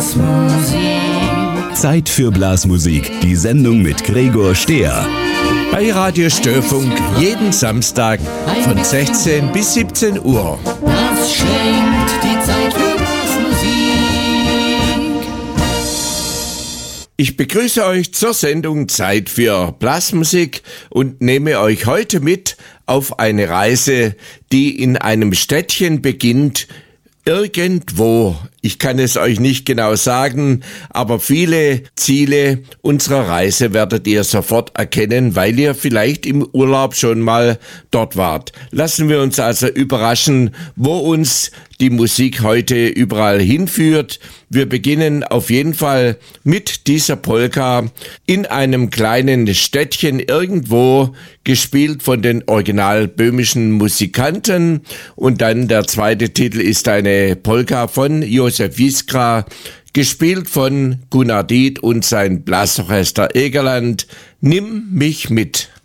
Zeit für Blasmusik, die Sendung mit Gregor Stehr. Bei Radio Störfunk jeden Samstag von 16 bis 17 Uhr. Das schenkt die Zeit für Blasmusik. Ich begrüße euch zur Sendung Zeit für Blasmusik und nehme euch heute mit auf eine Reise, die in einem Städtchen beginnt, irgendwo. Ich kann es euch nicht genau sagen, aber viele Ziele unserer Reise werdet ihr sofort erkennen, weil ihr vielleicht im Urlaub schon mal dort wart. Lassen wir uns also überraschen, wo uns die Musik heute überall hinführt. Wir beginnen auf jeden Fall mit dieser Polka in einem kleinen Städtchen irgendwo, gespielt von den original böhmischen Musikanten. Und dann der zweite Titel ist eine Polka von Josef Jiskra, gespielt von Gunnar Dieth und sein Blasorchester Egerland. Nimm mich mit.